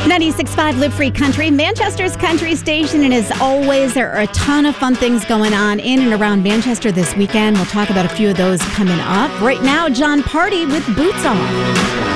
96.5 Live Free Country, Manchester's country station. And as always, there are a ton of fun things going on in and around Manchester this weekend. We'll talk about a few of those coming up. Right now, John Party with Boots Off.